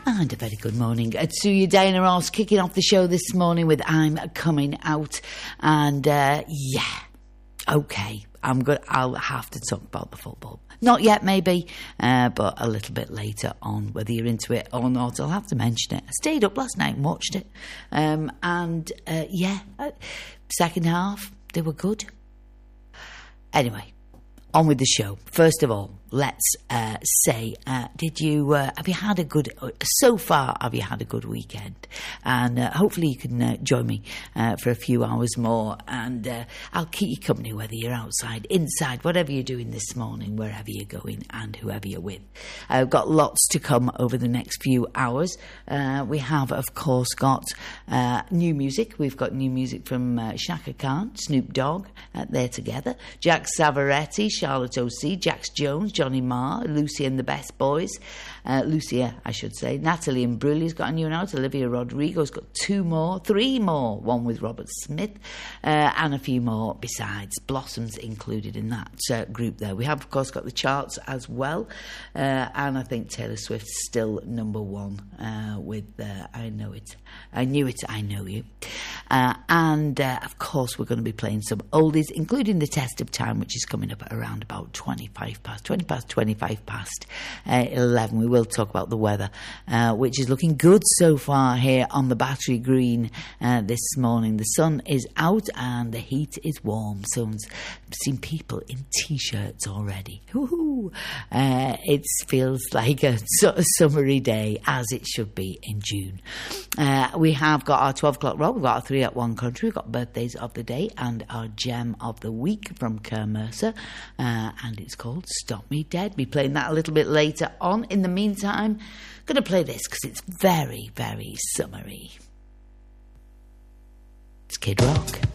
And a very good morning to you, Diana Ross, kicking off the show this morning with I'm Coming Out. And, okay, I'll have to talk about the football. Not yet, maybe, but a little bit later on, whether you're into it or not, I'll have to mention it. I stayed up last night and watched it. Second half, they were good. Anyway, on with the show. First of all, let's say, have you had a good, so far, have you had a good weekend? And hopefully you can join me for a few hours more, and I'll keep you company whether you're outside, inside, whatever you're doing this morning, wherever you're going and whoever you're with. I've got lots to come over the next few hours. We have, of course, got new music. We've got new music from Shaka Khan, Snoop Dogg, they're together, Jack Savaretti, Charlotte O.C., Jax Jones, Johnny Marr, Lucy and the Best Boys, Lucia, I should say, Natalie and Brulia's got a new one out, Olivia Rodrigo's got three more, one with Robert Smith, and a few more besides, Blossoms included in that group there. We have, of course, got the charts as well, and I think Taylor Swift's still number one with I Know It, I Knew It, I Know You. And, of course, we're going to be playing some oldies, including The Test of Time, which is coming up at around about 25 past 11. We will talk about the weather, which is looking good so far here on the Battery Green this morning. The sun is out and the heat is warm. So I've seen people in T-shirts already. Woohoo! It feels like a sort of summery day, as it should be in June. We have got our 12 o'clock roll. We've got our 3 at 1 country. We've got birthdays of the day and our gem of the week from Kerr Mercer. And it's called Stop Me Dead. Be playing that a little bit later on. In the meantime, I'm going to play this because it's very, very summery. It's Kid Rock.